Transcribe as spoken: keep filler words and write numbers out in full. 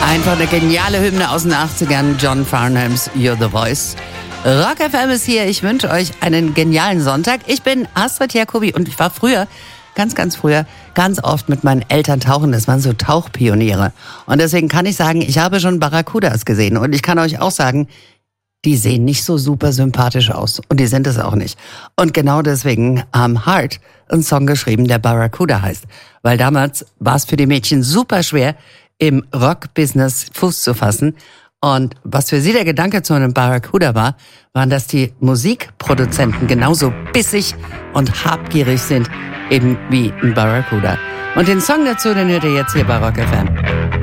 Einfach eine geniale Hymne aus den achtzigern. John Farnhams You're the Voice. Rock F M ist hier. Ich wünsche euch einen genialen Sonntag. Ich bin Astrid Jacobi und ich war früher, ganz, ganz früher, ganz oft mit meinen Eltern tauchen. Das waren so Tauchpioniere. Und deswegen kann ich sagen, ich habe schon Barracudas gesehen. Und ich kann euch auch sagen, die sehen nicht so super sympathisch aus. Und die sind es auch nicht. Und genau deswegen haben Heart einen Song geschrieben, der Barracuda heißt. Weil damals war es für die Mädchen super schwer, im Rock-Business Fuß zu fassen. Und was für sie der Gedanke zu einem Barracuda war, waren, dass die Musikproduzenten genauso bissig und habgierig sind, eben wie ein Barracuda. Und den Song dazu, den hört ihr jetzt hier bei Rock F M.